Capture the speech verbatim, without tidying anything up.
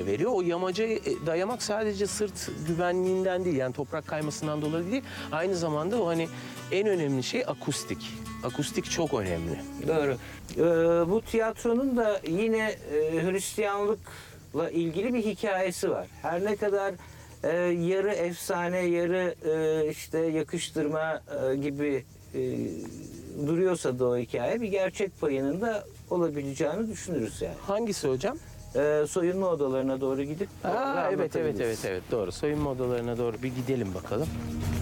veriyor. O yamacı dayamak sadece sırt güvenliğinden değil, yani toprak kaymasından dolayı değil. Aynı zamanda o hani en önemli şey akustik. Akustik çok önemli. Doğru. Ee, bu tiyatronun da yine e, Hristiyanlıkla ilgili bir hikayesi var. Her ne kadar e, yarı efsane, yarı e, işte yakıştırma e, gibi e, duruyorsa da o hikaye, bir gerçek payının da olabileceğini düşünürüz yani. Hangisi hocam? E, soyunma odalarına doğru gidip Aa, evet evet anlatabiliriz. evet evet doğru. Soyunma odalarına doğru bir gidelim bakalım.